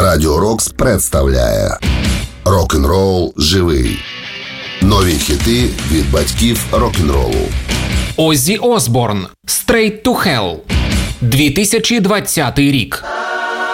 Радіо Рокс представляє Рок-н-рол живий. Нові хіти від батьків рок-н-ролу. Оззі Осборн, Straight to Hell, 2020 рік.